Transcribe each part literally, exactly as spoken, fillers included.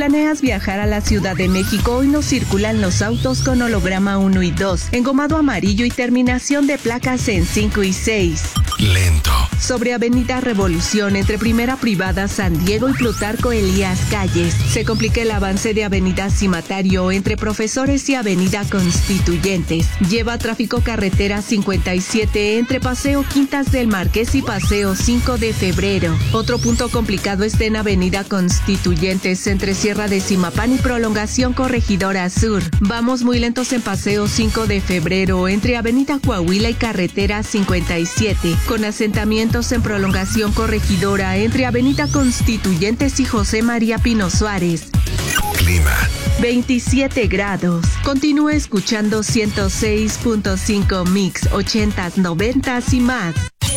planeas viajar a la Ciudad de México, hoy no circulan los autos con holograma uno y dos, engomado amarillo y terminación de placas en cinco y seis. Lento. Sobre Avenida Revolución, entre Primera Privada San Diego y Plutarco Elías Calles, se complica el avance de Avenida Cimatario entre Profesores y Avenida Constituyentes. Lleva tráfico carretera cincuenta y siete entre Paseo Quintas del Marqués y Paseo cinco de febrero. Otro punto complicado está en Avenida Constituyentes entre Sierra de Zimapán y Prolongación Corregidora Sur. Vamos muy lentos en Paseo cinco de febrero entre Avenida Coahuila y Carretera cincuenta y siete, con asentamientos en Prolongación Corregidora entre Avenida Constituyentes y José María Pino Suárez. Clima. veintisiete grados. Continúa escuchando ciento seis punto cinco Mix, ochentas, noventas y más.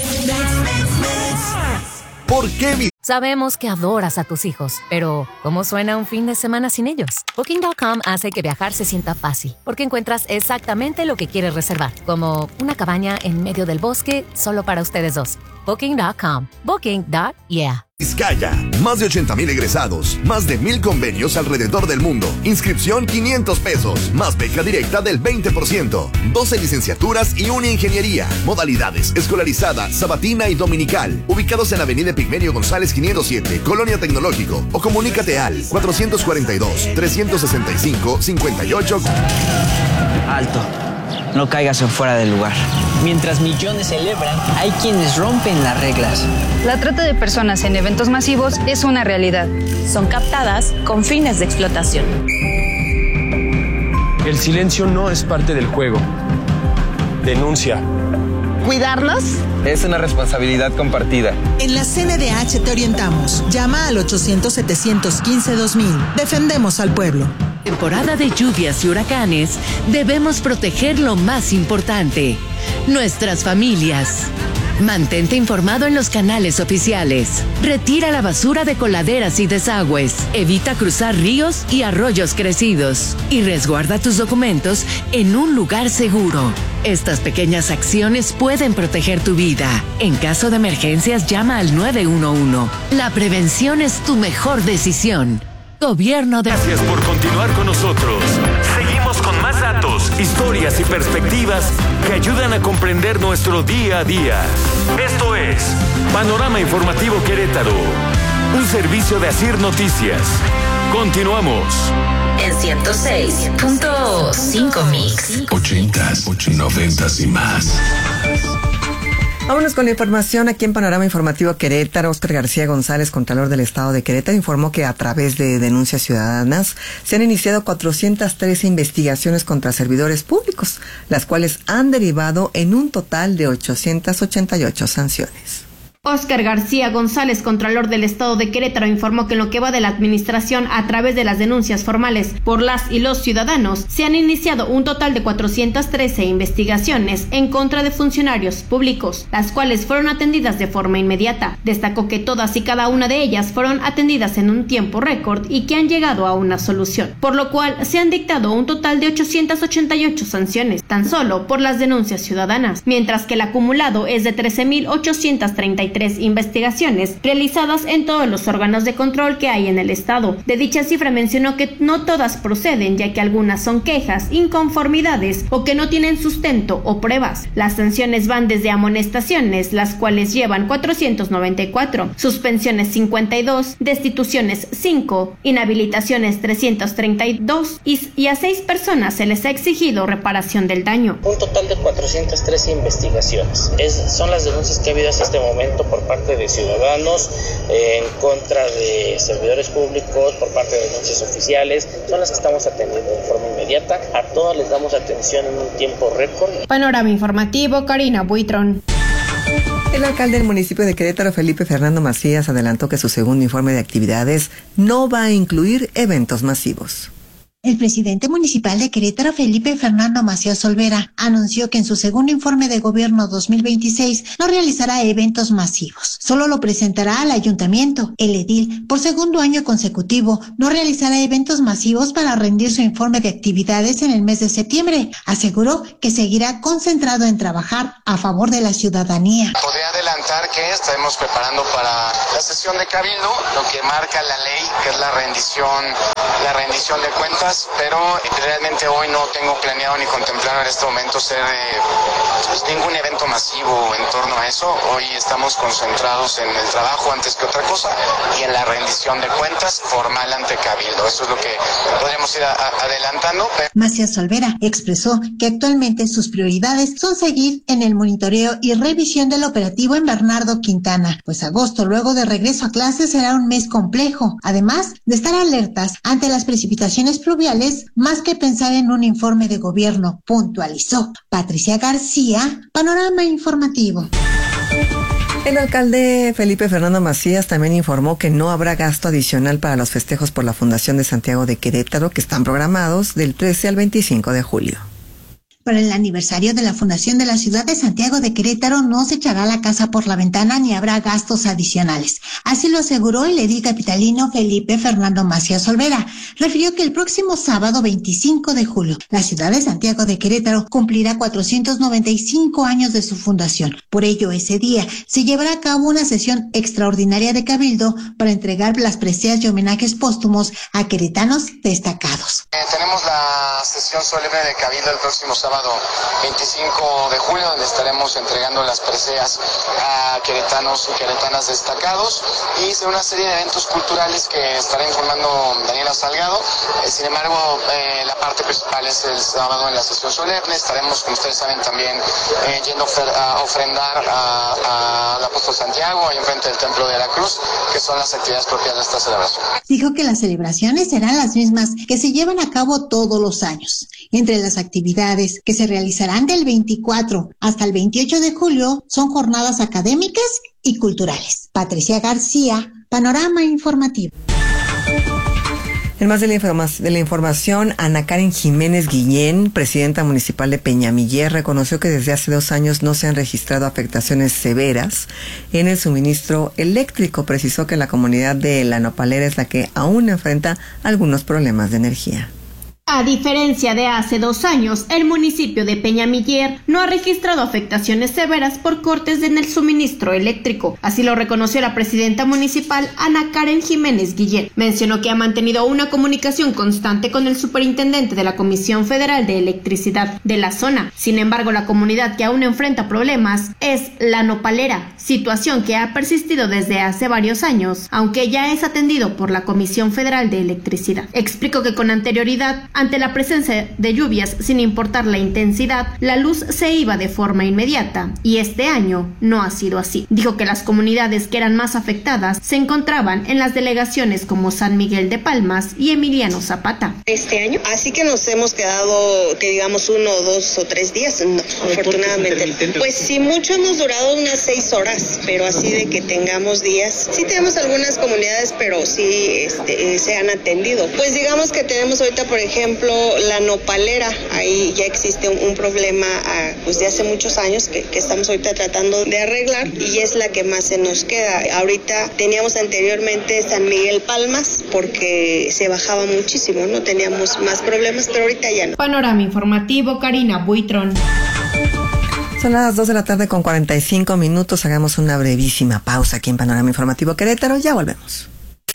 ¿Por qué mi... Sabemos que adoras a tus hijos, pero ¿cómo suena un fin de semana sin ellos? Booking punto com hace que viajar se sienta fácil, porque encuentras exactamente lo que quieres reservar, como una cabaña en medio del bosque solo para ustedes dos. Booking punto com. Booking. Yeah. Vizcaya, más de ochenta mil egresados, más de mil convenios alrededor del mundo. Inscripción quinientos pesos, más beca directa del veinte por ciento. doce licenciaturas y una ingeniería. Modalidades: escolarizada, sabatina y dominical. Ubicados en Avenida Pigmenio González quinientos siete, Colonia Tecnológico. O comunícate al cuatrocientos cuarenta y dos, trescientos sesenta y cinco, cincuenta y ocho. Alto. No caigas en fuera del lugar. Mientras millones celebran, hay quienes rompen las reglas. La trata de personas en eventos masivos es una realidad. Son captadas con fines de explotación. El silencio no es parte del juego. Denuncia. ¿Cuidarnos? Es una responsabilidad compartida. En la C N D H te orientamos. Llama al ochocientos, setecientos quince, dos mil. Defendemos al pueblo. Temporada de lluvias y huracanes, debemos proteger lo más importante: nuestras familias. Mantente informado en los canales oficiales. Retira la basura de coladeras y desagües. Evita cruzar ríos y arroyos crecidos. Y resguarda tus documentos en un lugar seguro. Estas pequeñas acciones pueden proteger tu vida. En caso de emergencias, llama al nueve uno uno. La prevención es tu mejor decisión. Gobierno de... Gracias por continuar con nosotros. Seguimos con más datos, historias y perspectivas que ayudan a comprender nuestro día a día. Esto es Panorama Informativo Querétaro, un servicio de Asir Noticias. Continuamos. En ciento seis punto cinco Mix. Ochentas, noventas y más. Vámonos con la información aquí en Panorama Informativo Querétaro. Óscar García González, Contralor del Estado de Querétaro, informó que a través de denuncias ciudadanas se han iniciado cuatrocientas trece investigaciones contra servidores públicos, las cuales han derivado en un total de ochocientas ochenta y ocho sanciones. Óscar García González, Contralor del Estado de Querétaro, informó que en lo que va de la administración, a través de las denuncias formales por las y los ciudadanos, se han iniciado un total de cuatrocientas trece investigaciones en contra de funcionarios públicos, las cuales fueron atendidas de forma inmediata. Destacó que todas y cada una de ellas fueron atendidas en un tiempo récord y que han llegado a una solución, por lo cual se han dictado un total de ochocientas ochenta y ocho sanciones, tan solo por las denuncias ciudadanas, mientras que el acumulado es de trece mil ochocientas treinta y tres investigaciones realizadas en todos los órganos de control que hay en el estado. De dicha cifra mencionó que no todas proceden, ya que algunas son quejas, inconformidades o que no tienen sustento o pruebas. Las sanciones van desde amonestaciones, las cuales llevan cuatrocientos noventa y cuatro, suspensiones cincuenta y dos, destituciones cinco, inhabilitaciones trescientos treinta y dos y, y a seis personas se les ha exigido reparación del daño. Un total de cuatrocientas trece investigaciones. Es, son las denuncias que ha habido hasta este momento por parte de ciudadanos eh, en contra de servidores públicos, por parte de denuncias oficiales. Son las que estamos atendiendo de forma inmediata. A todas les damos atención en un tiempo récord. Panorama Informativo, Karina Buitrón. El alcalde del municipio de Querétaro, Felipe Fernando Macías, adelantó que su segundo informe de actividades no va a incluir eventos masivos. El presidente municipal de Querétaro, Felipe Fernando Macías Olvera, anunció que en su segundo informe de gobierno dos mil veintiséis no realizará eventos masivos. Solo lo presentará al ayuntamiento. El edil, por segundo año consecutivo, no realizará eventos masivos para rendir su informe de actividades en el mes de septiembre. Aseguró que seguirá concentrado en trabajar a favor de la ciudadanía. Podría adelantar que estaremos preparando para la sesión de Cabildo lo que marca la ley, que es la rendición la rendición de cuentas, pero realmente hoy no tengo planeado ni contemplado en este momento hacer eh, pues, ningún evento masivo en torno a eso. Hoy estamos concentrados en el trabajo antes que otra cosa y en la rendición de cuentas formal ante Cabildo. Eso es lo que podríamos ir a, a, adelantando. Pero... Macías Olvera expresó que actualmente sus prioridades son seguir en el monitoreo y revisión del operativo en Bernardo Quintana, pues agosto, luego de regreso a clases, será un mes complejo, además de estar alertas ante las precipitaciones pluviales, más que pensar en un informe de gobierno, puntualizó. Patricia García, Panorama Informativo. El alcalde Felipe Fernando Macías también informó que no habrá gasto adicional para los festejos por la Fundación de Santiago de Querétaro, que están programados del trece al veinticinco de julio. Para el aniversario de la Fundación de la Ciudad de Santiago de Querétaro no se echará la casa por la ventana ni habrá gastos adicionales. Así lo aseguró el edil capitalino Felipe Fernando Macías Olvera. Refirió que el próximo sábado veinticinco de julio, la Ciudad de Santiago de Querétaro cumplirá cuatrocientos noventa y cinco años de su fundación. Por ello, ese día se llevará a cabo una sesión extraordinaria de Cabildo para entregar las preseas y homenajes póstumos a queretanos destacados. Eh, tenemos la sesión solemne de Cabildo el próximo sábado veinticinco de julio, donde estaremos entregando las preseas a queretanos y queretanas destacados y una serie de eventos culturales que estará informando Daniela Salgado. Eh, sin embargo, eh, la parte principal es el sábado en la sesión solemne. Estaremos, como ustedes saben, también eh, yendo a ofrendar al apóstol Santiago ahí enfrente del Templo de la Cruz, que son las actividades propias de esta celebración. Dijo que las celebraciones serán las mismas que se llevan a cabo todos los años. Entre las actividades que se realizarán del veinticuatro hasta el veintiocho de julio son jornadas académicas y culturales. Patricia García, Panorama Informativo. En más de la, informa- de la información, Ana Karen Jiménez Guillén, presidenta municipal de Peñamiller, reconoció que desde hace dos años no se han registrado afectaciones severas en el suministro eléctrico. Precisó que la comunidad de La Nopalera es la que aún enfrenta algunos problemas de energía. A diferencia de hace dos años, el municipio de Peñamiller no ha registrado afectaciones severas por cortes en el suministro eléctrico. Así lo reconoció la presidenta municipal Ana Karen Jiménez Guillén. Mencionó que ha mantenido una comunicación constante con el superintendente de la Comisión Federal de Electricidad de la zona. Sin embargo, la comunidad que aún enfrenta problemas es La Nopalera, situación que ha persistido desde hace varios años, aunque ya es atendido por la Comisión Federal de Electricidad. Explicó que con anterioridad, ante la presencia de lluvias, sin importar la intensidad, la luz se iba de forma inmediata, y este año no ha sido así. Dijo que las comunidades que eran más afectadas se encontraban en las delegaciones como San Miguel de Palmas y Emiliano Zapata. Este año, así que nos hemos quedado, que digamos, uno, dos o tres días, no, afortunadamente. Pues sí, mucho hemos durado unas seis horas, pero así de que tengamos días. Sí tenemos algunas comunidades, pero sí este, se han atendido. Pues digamos que tenemos ahorita, por ejemplo, La Nopalera, ahí ya existe un, un problema uh, pues de hace muchos años que, que estamos ahorita tratando de arreglar y es la que más se nos queda. Ahorita teníamos anteriormente San Miguel Palmas porque se bajaba muchísimo, no teníamos más problemas, pero ahorita ya no. Panorama Informativo, Karina Buitrón. Son las dos de la tarde con cuarenta y cinco minutos. Hagamos una brevísima pausa aquí en Panorama Informativo Querétaro. Ya volvemos.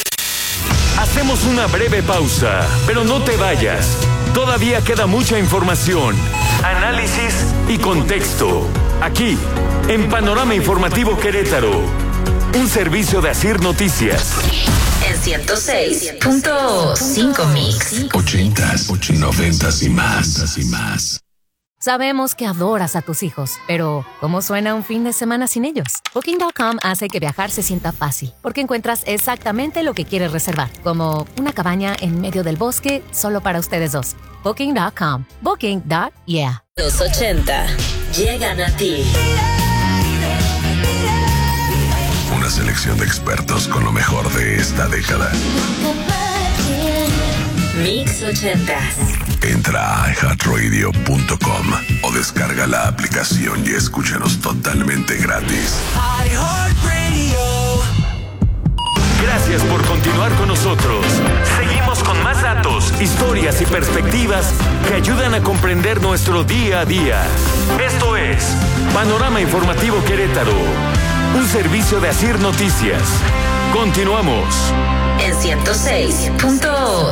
Hacemos una breve pausa, pero no te vayas. Todavía queda mucha información, análisis y contexto. Aquí, en Panorama Informativo Querétaro, un servicio de Asir Noticias. En ciento seis punto cinco Mix. Ochentas, noventas y más. y más. Sabemos que adoras a tus hijos, pero ¿cómo suena un fin de semana sin ellos? Booking punto com hace que viajar se sienta fácil, porque encuentras exactamente lo que quieres reservar, como una cabaña en medio del bosque solo para ustedes dos. Booking punto com. Booking. Yeah. Los ochenta llegan a ti. Una selección de expertos con lo mejor de esta década. Mix ochenta. Entra a i heart radio punto com o descarga la aplicación y escúchanos totalmente gratis. Gracias por continuar con nosotros. Seguimos con más datos, historias y perspectivas que ayudan a comprender nuestro día a día. Esto es Panorama Informativo Querétaro, un servicio de Asir Noticias. Continuamos. En ciento seis punto cinco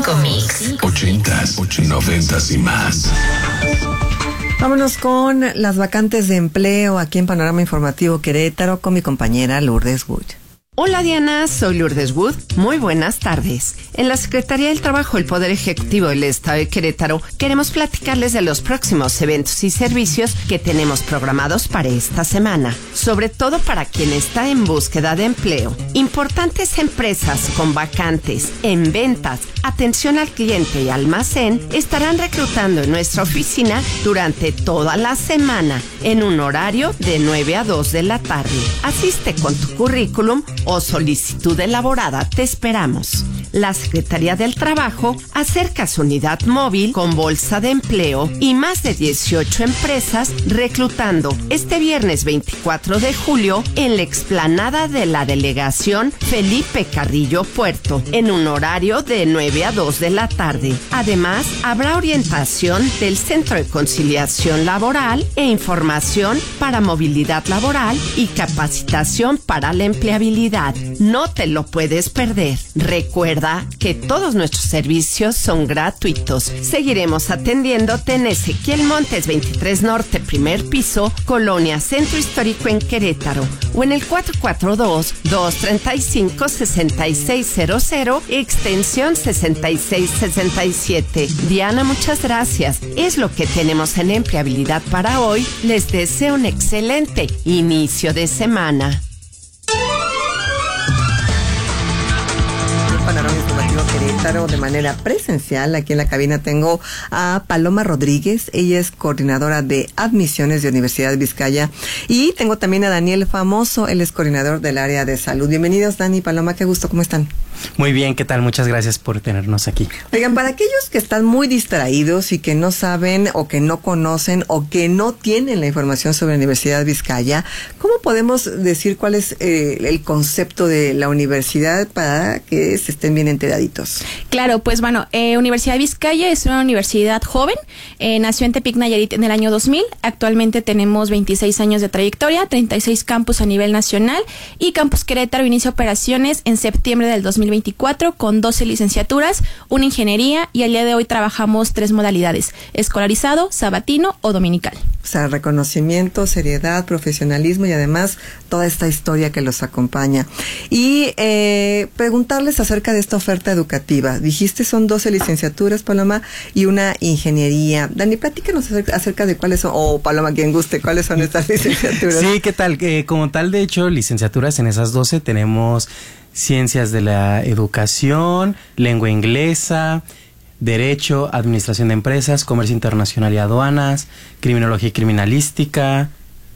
cinco Mix. Ochentas, noventas y más. Vámonos con las vacantes de empleo aquí en Panorama Informativo Querétaro con mi compañera Lourdes Wood. Hola Diana, soy Lourdes Wood. Muy buenas tardes. En la Secretaría del Trabajo del Poder Ejecutivo del Estado de Querétaro queremos platicarles de los próximos eventos y servicios que tenemos programados para esta semana, sobre todo para quien está en búsqueda de empleo. Importantes empresas con vacantes en ventas, atención al cliente y almacén estarán reclutando en nuestra oficina durante toda la semana en un horario de nueve a dos de la tarde. Asiste con tu currículum o solicitud elaborada, te esperamos. La Secretaría del Trabajo acerca su unidad móvil con bolsa de empleo y más de dieciocho empresas reclutando este viernes veinticuatro de julio en la explanada de la delegación Felipe Carrillo Puerto en un horario de nueve a dos de la tarde. Además, habrá orientación del Centro de Conciliación Laboral e información para movilidad laboral y capacitación para la empleabilidad. No te lo puedes perder. Recuerda que todos nuestros servicios son gratuitos. Seguiremos atendiéndote en Ezequiel Montes veintitrés Norte, primer piso, Colonia Centro Histórico en Querétaro, o en el cuatro cuatro dos, dos tres cinco, seis seis cero cero, extensión sesenta y seis sesenta y siete. Diana, muchas gracias. Es lo que tenemos en empleabilidad para hoy. Les deseo un excelente inicio de semana. Panorama Informativo Querétaro de manera presencial. Aquí en la cabina tengo a Paloma Rodríguez, ella es coordinadora de admisiones de Universidad de Vizcaya, y tengo también a Daniel Famoso, él es coordinador del área de salud. Bienvenidos, Dani y Paloma, qué gusto, ¿cómo están? Muy bien, ¿qué tal? Muchas gracias por tenernos aquí. Oigan, para aquellos que están muy distraídos y que no saben o que no conocen o que no tienen la información sobre la Universidad de Vizcaya, ¿cómo podemos decir cuál es eh, el concepto de la universidad para que se estén bien enteraditos? Claro, pues bueno, eh, Universidad de Vizcaya es una universidad joven, eh, nació en Tepic, Nayarit en el año dos mil, actualmente tenemos veintiséis años de trayectoria, treinta y seis campus a nivel nacional, y Campus Querétaro inicia operaciones en septiembre del dos mil veinticuatro con doce licenciaturas, una ingeniería, y al día de hoy trabajamos tres modalidades: escolarizado, sabatino o dominical. O sea, reconocimiento, seriedad, profesionalismo y además toda esta historia que los acompaña. Y eh, preguntarles acerca de esta oferta educativa. Dijiste son doce licenciaturas, Paloma, y una ingeniería. Dani, platícanos acerca, acerca de cuáles son, o Paloma, quien guste, cuáles son estas licenciaturas. Sí, ¿qué tal? Eh, como tal, de hecho, licenciaturas en esas doce tenemos Ciencias de la Educación, Lengua Inglesa, Derecho, Administración de Empresas, Comercio Internacional y Aduanas, Criminología y Criminalística,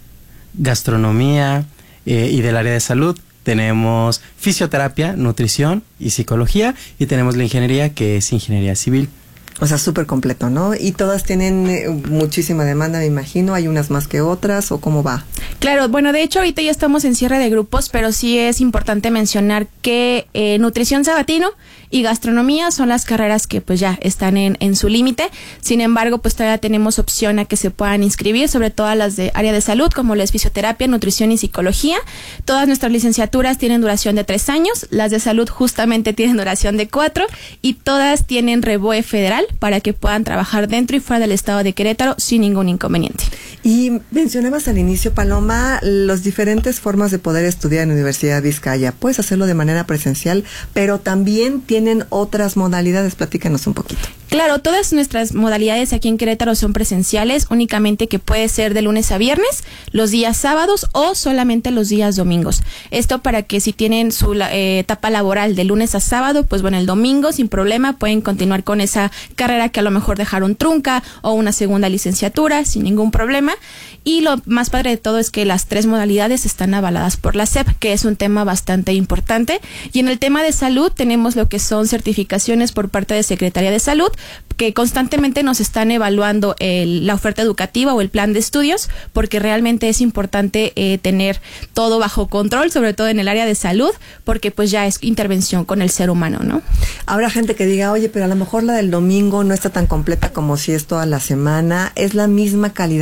Gastronomía, eh, y del área de salud tenemos Fisioterapia, Nutrición y Psicología, y tenemos la Ingeniería, que es Ingeniería Civil. O sea, súper completo, ¿no? Y todas tienen eh, muchísima demanda, me imagino. ¿Hay unas más que otras o cómo va? Claro, bueno, de hecho ahorita ya estamos en cierre de grupos, pero sí es importante mencionar que eh, Nutrición Sabatino y Gastronomía son las carreras que pues ya están en, en su límite. Sin embargo, pues todavía tenemos opción a que se puedan inscribir, sobre todo las de área de salud, como la es Fisioterapia, Nutrición y Psicología. Todas nuestras licenciaturas tienen duración de tres años, las de salud justamente tienen duración de cuatro, y todas tienen reboe federal para que puedan trabajar dentro y fuera del estado de Querétaro sin ningún inconveniente. Y mencionabas al inicio, Paloma, las diferentes formas de poder estudiar en la Universidad de Vizcaya. Puedes hacerlo de manera presencial, pero también tienen otras modalidades. Platícanos un poquito. Claro, todas nuestras modalidades aquí en Querétaro son presenciales, únicamente que puede ser de lunes a viernes, los días sábados o solamente los días domingos. Esto para que si tienen su eh, etapa laboral de lunes a sábado, pues bueno, el domingo sin problema pueden continuar con esa carrera que a lo mejor dejaron trunca o una segunda licenciatura sin ningún problema. Y lo más padre de todo es que las tres modalidades están avaladas por la S E P, que es un tema bastante importante. Y en el tema de salud tenemos lo que son certificaciones por parte de Secretaría de Salud, que constantemente nos están evaluando el, la oferta educativa o el plan de estudios, porque realmente es importante eh, tener todo bajo control, sobre todo en el área de salud, porque pues ya es intervención con el ser humano, ¿no? Habrá gente que diga, oye, pero a lo mejor la del domingo no está tan completa como si es toda la semana. ¿Es la misma calidad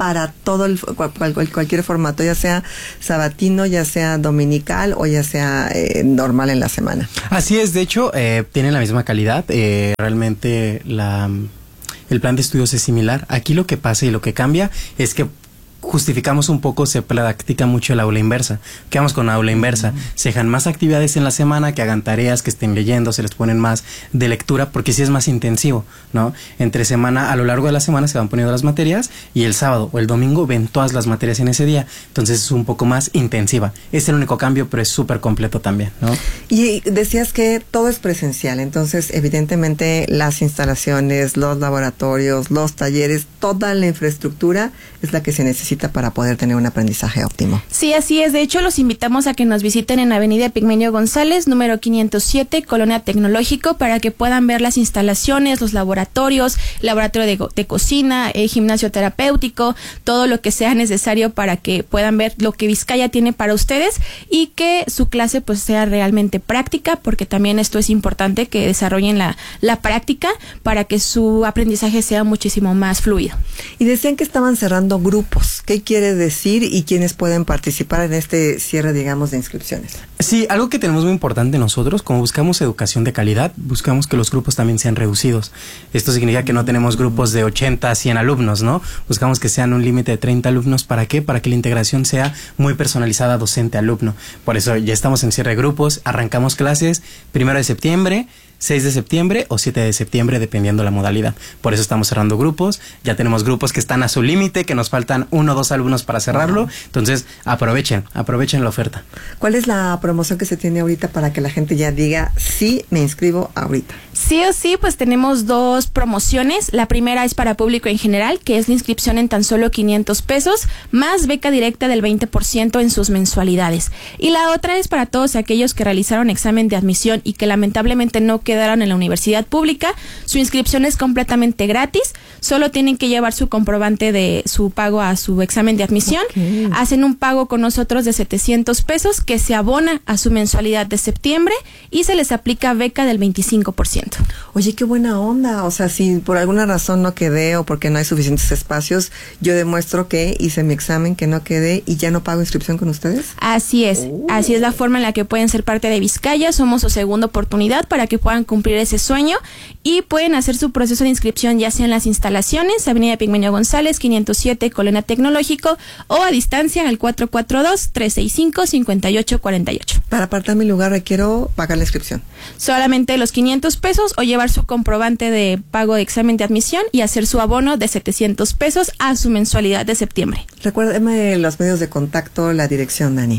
para todo el cual, cual, cualquier formato, ya sea sabatino, ya sea dominical o ya sea eh, normal en la semana. Así es, de hecho, eh, tienen la misma calidad. Eh, realmente la el plan de estudios es similar. Aquí lo que pasa y lo que cambia es que justificamos un poco, se practica mucho el aula inversa. ¿Qué vamos con aula inversa? Uh-huh. Se dejan más actividades en la semana, que hagan tareas, que estén leyendo, se les ponen más de lectura, porque sí es más intensivo, ¿no? Entre semana, a lo largo de la semana se van poniendo las materias y el sábado o el domingo ven todas las materias en ese día. Entonces es un poco más intensiva. Es el único cambio, pero es súper completo también, ¿no? Y decías que todo es presencial, entonces evidentemente las instalaciones, los laboratorios, los talleres, toda la infraestructura es la que se necesita para poder tener un aprendizaje óptimo. Sí, así es. De hecho, los invitamos a que nos visiten en Avenida Pigmenio González, número quinientos siete, Colonia Tecnológico, para que puedan ver las instalaciones, los laboratorios, laboratorio de, de cocina, eh, gimnasio terapéutico, todo lo que sea necesario para que puedan ver lo que Vizcaya tiene para ustedes y que su clase pues sea realmente práctica, porque también esto es importante, que desarrollen la, la práctica para que su aprendizaje sea muchísimo más fluido. Y decían que estaban cerrando grupos. ¿Qué quiere decir y quiénes pueden participar en este cierre, digamos, de inscripciones? Sí, algo que tenemos muy importante nosotros, como buscamos educación de calidad, buscamos que los grupos también sean reducidos. Esto significa que no tenemos grupos de ochenta a cien alumnos, ¿no? Buscamos que sean un límite de treinta alumnos. ¿Para qué? Para que la integración sea muy personalizada docente-alumno. Por eso ya estamos en cierre de grupos, arrancamos clases primero de septiembre, seis de septiembre o siete de septiembre, dependiendo la modalidad. Por eso estamos cerrando grupos. Ya tenemos grupos que están a su límite, que nos faltan uno o dos alumnos para cerrarlo. Wow. Entonces, aprovechen, aprovechen la oferta. ¿Cuál es la promoción que se tiene ahorita para que la gente ya diga, sí, me inscribo ahorita? Sí o sí, pues tenemos dos promociones. La primera es para público en general, que es la inscripción en tan solo quinientos pesos, más beca directa del veinte por ciento en sus mensualidades. Y la otra es para todos aquellos que realizaron examen de admisión y que lamentablemente no quedaron en la universidad pública. Su inscripción es completamente gratis, solo tienen que llevar su comprobante de su pago a su examen de admisión. Okay. Hacen un pago con nosotros de setecientos pesos que se abona a su mensualidad de septiembre y se les aplica beca del veinticinco por ciento. Oye, qué buena onda. O sea, si por alguna razón no quedé o porque no hay suficientes espacios, yo demuestro que hice mi examen, que no quedé y ya no pago inscripción con ustedes. Así es, oh. Así es la forma en la que pueden ser parte de Vizcaya. Somos su segunda oportunidad para que puedan cumplir ese sueño y pueden hacer su proceso de inscripción ya sea en las instalaciones, Avenida Pigmenio González, quinientos siete, Colonia Tecnológico, o a distancia al cuatro cuatro dos, tres seis cinco, cinco ocho cuatro ocho. Para apartar mi lugar requiero pagar la inscripción. Solamente los quinientos pesos o llevar su comprobante de pago de examen de admisión y hacer su abono de setecientos pesos a su mensualidad de septiembre. Recuérdame los medios de contacto, la dirección, Dani.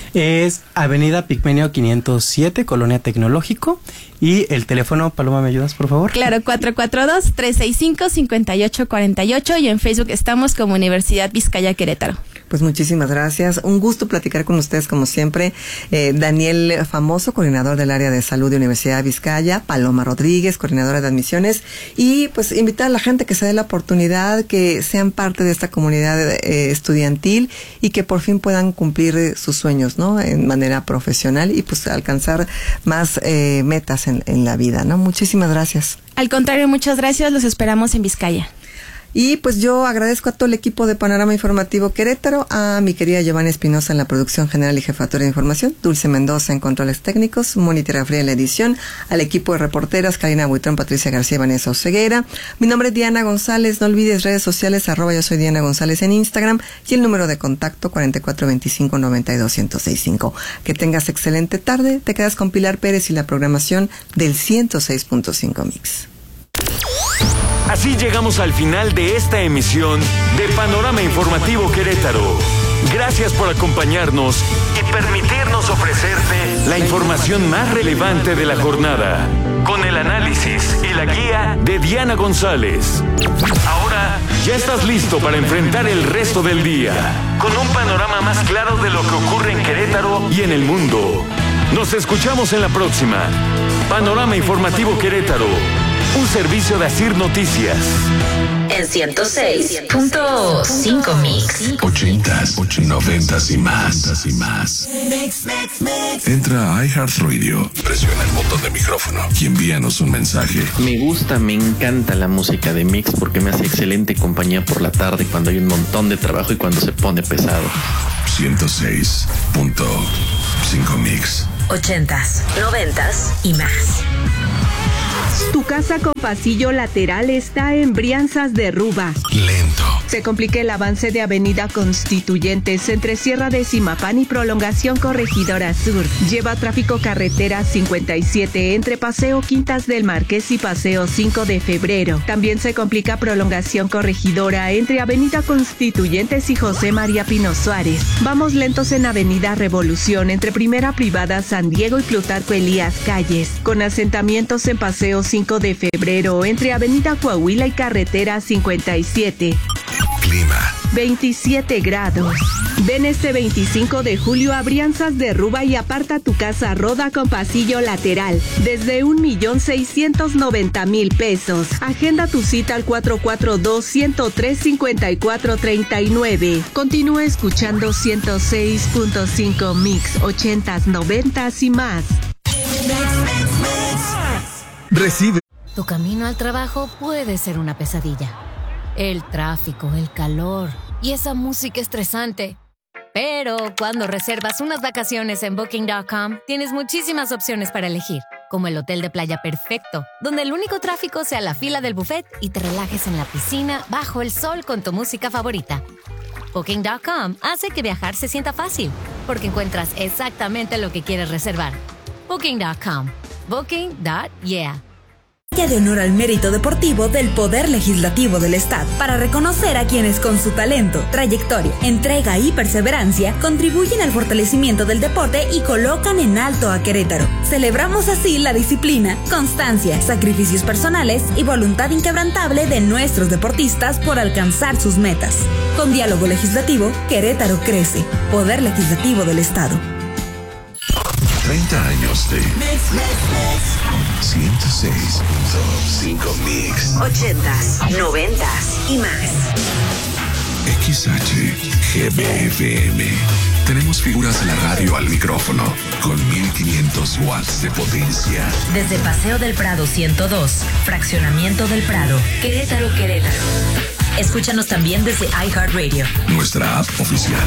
Es Avenida Pigmenio quinientos siete, Colonia Tecnológico. Y el teléfono, Paloma, ¿me ayudas, por favor? Claro, cuatro cuatro dos, tres seis cinco, cinco ocho cuatro ocho, y en Facebook estamos como Universidad Vizcaya Querétaro. Pues muchísimas gracias. Un gusto platicar con ustedes, como siempre. Eh, Daniel Famoso, coordinador del área de salud de Universidad Vizcaya, Paloma Rodríguez, coordinadora de admisiones, y pues invitar a la gente que se dé la oportunidad, que sean parte de esta comunidad eh, estudiantil y que por fin puedan cumplir eh, sus sueños, ¿no? En manera profesional y pues alcanzar más eh, metas en, en la vida, ¿no? Muchísimas gracias. Al contrario, muchas gracias. Los esperamos en Vizcaya. Y pues yo agradezco a todo el equipo de Panorama Informativo Querétaro, a mi querida Giovanna Espinosa en la producción general y jefatura de información, Dulce Mendoza en controles técnicos, Mónica Terrafría en la edición, al equipo de reporteras, Karina Buitrón, Patricia García, Vanessa Oseguera. Mi nombre es Diana González, no olvides redes sociales, arroba yo soy Diana González en Instagram y el número de contacto cuatro cuatro dos cinco, nueve dos, uno cero seis cinco. Que tengas excelente tarde, te quedas con Pilar Pérez y la programación del ciento seis punto cinco Mix. Así llegamos al final de esta emisión de Panorama Informativo Querétaro. Gracias por acompañarnos y permitirnos ofrecerte la información más relevante de la jornada, con el análisis y la guía de Diana González. Ahora ya estás listo para enfrentar el resto del día, con un panorama más claro de lo que ocurre en Querétaro y en el mundo. Nos escuchamos en la próxima. Panorama Informativo Querétaro, un servicio de Asir Noticias. en ciento seis punto cinco Mix. Ochentas, noventas y más. y más. Entra a iHeartRadio, presiona el botón de micrófono y envíanos un mensaje. Me gusta, me encanta la música de Mix porque me hace excelente compañía por la tarde cuando hay un montón de trabajo y cuando se pone pesado. ciento seis punto cinco Mix. Ochentas, noventas y más. Tu casa con pasillo lateral está en Brianzas de Ruba. Lento. Se complica el avance de Avenida Constituyentes entre Sierra de Zimapán y Prolongación Corregidora Sur. Lleva tráfico carretera cincuenta y siete entre Paseo Quintas del Marqués y Paseo cinco de Febrero. También se complica Prolongación Corregidora entre Avenida Constituyentes y José María Pino Suárez. Vamos lentos en Avenida Revolución entre Primera Privada San Diego y Plutarco Elías Calles. Con asentamientos en Paseo cinco de Febrero entre Avenida Coahuila y Carretera cincuenta y siete. Clima. veintisiete grados. Ven este veinticinco de julio a Brianzas de Ruba y aparta tu casa roda con pasillo lateral desde un millón seiscientos noventa mil pesos. Agenda tu cita al cuatro cuatro dos, ciento tres, cincuenta y cuatro treinta y nueve. Continúa escuchando ciento seis punto cinco Mix, ochentas, noventas y más. Recibe. Tu camino al trabajo puede ser una pesadilla. El tráfico, el calor y esa música estresante. Pero cuando reservas unas vacaciones en Booking punto com, tienes muchísimas opciones para elegir, como el hotel de playa perfecto, donde el único tráfico sea la fila del buffet y te relajes en la piscina bajo el sol con tu música favorita. Booking punto com hace que viajar se sienta fácil, porque encuentras exactamente lo que quieres reservar. Booking punto com. Booking punto yeah. De honor al mérito deportivo del Poder Legislativo del Estado, para reconocer a quienes con su talento, trayectoria, entrega y perseverancia contribuyen al fortalecimiento del deporte y colocan en alto a Querétaro. Celebramos así la disciplina, constancia, sacrificios personales y voluntad inquebrantable de nuestros deportistas por alcanzar sus metas. Con diálogo legislativo, Querétaro crece. Poder Legislativo del Estado. treinta años de ciento seis punto cinco Mix. Ochentas, noventas y más. X H G B F M. Tenemos figuras de la radio al micrófono con mil quinientos watts de potencia. Desde Paseo del Prado ciento dos, Fraccionamiento del Prado, Querétaro, Querétaro. Escúchanos también desde iHeartRadio, nuestra app oficial.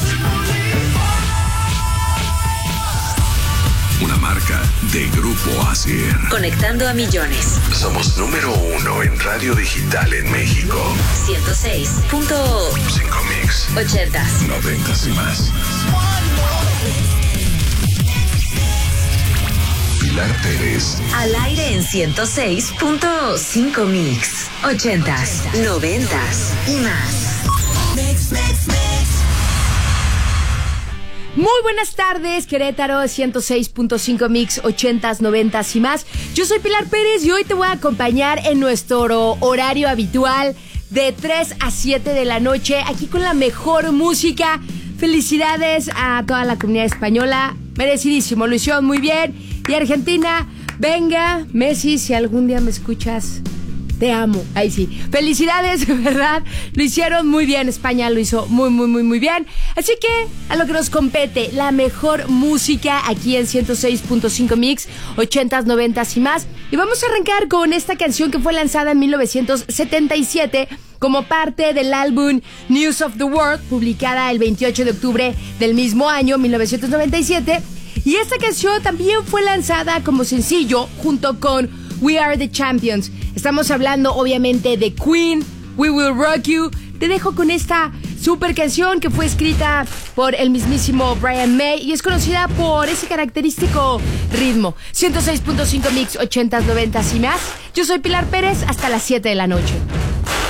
Una marca de Grupo Asier. Conectando a millones. Somos número uno en radio digital en México. ciento seis punto cinco Mix. Ochentas, noventas y más. Pilar Pérez. Al aire en ciento seis punto cinco Mix. Ochentas, noventas y más. Mix, mix, mix. Muy buenas tardes, Querétaro, ciento seis punto cinco Mix, ochentas, noventas y más. Yo soy Pilar Pérez y hoy te voy a acompañar en nuestro horario habitual de tres a siete de la noche, aquí con la mejor música. Felicidades a toda la comunidad española, merecidísimo, lo hicieron muy bien. Y Argentina, venga, Messi, si algún día me escuchas, te amo. Ahí sí. Felicidades, ¿verdad? Lo hicieron muy bien. España lo hizo muy, muy, muy, muy bien. Así que a lo que nos compete, la mejor música aquí en ciento seis punto cinco Mix, ochentas, noventas y más. Y vamos a arrancar con esta canción que fue lanzada en mil novecientos setenta y siete como parte del álbum News of the World, publicada el veintiocho de octubre del mismo año, mil novecientos noventa y siete. Y esta canción también fue lanzada como sencillo junto con We Are the Champions. Estamos hablando obviamente de Queen, We Will Rock You. Te dejo con esta super canción que fue escrita por el mismísimo Brian May y es conocida por ese característico ritmo. ciento seis punto cinco Mix, ochentas, noventas y más. Yo soy Pilar Pérez, hasta las siete de la noche.